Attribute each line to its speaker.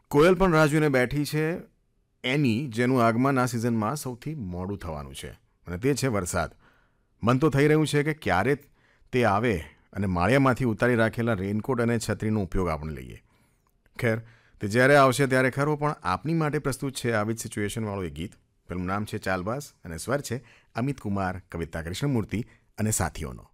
Speaker 1: કોયલ પણ રાહ જોઈને બેઠી છે એની જેનું આગમન આ સિઝનમાં સૌથી મોડું થવાનું છે અને તે છે વરસાદ. મન તો થઈ રહ્યું છે કે ક્યારે તે આવે અને માળિયામાંથી ઉતારી રાખેલા રેઇનકોટ અને છત્રીનો ઉપયોગ આપણે લઈએ. ખેર, તે જ્યારે આવશે ત્યારે ખરો, પણ આપની માટે પ્રસ્તુત છે આવી જ સિચ્યુએશનવાળું એક ગીત. પેલું નામ છે ચાલબાઝ અને સ્વર છે અમિત કુમાર, કવિતા કૃષ્ણમૂર્તિ અને સાથીઓનો.